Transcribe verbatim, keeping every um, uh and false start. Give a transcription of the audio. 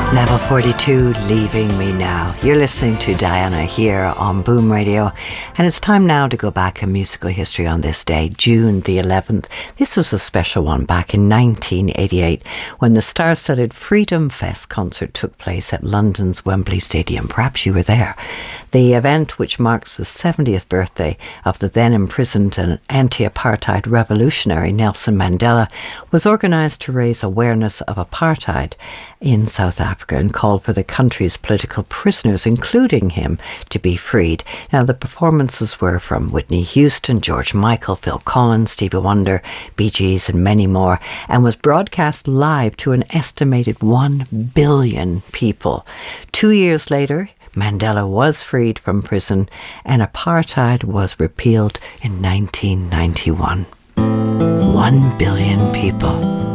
Level forty-two, Leaving Me Now. You're listening to Diana here on Boom Radio, and it's time now to go back in musical history on this day, June the eleventh. This was a special one back in nineteen eighty-eight when the star-studded Freedom Fest concert took place at London's Wembley Stadium. Perhaps you were there. The event, which marks the seventieth birthday of the then imprisoned and anti-apartheid revolutionary Nelson Mandela, was organised to raise awareness of apartheid in South Africa and called for the country's political prisoners, including him, to be freed. Now, the performances were from Whitney Houston, George Michael, Phil Collins, Stevie Wonder, Bee Gees and many more, and was broadcast live to an estimated one billion people. Two years later, Mandela was freed from prison and apartheid was repealed in nineteen ninety-one. One billion people.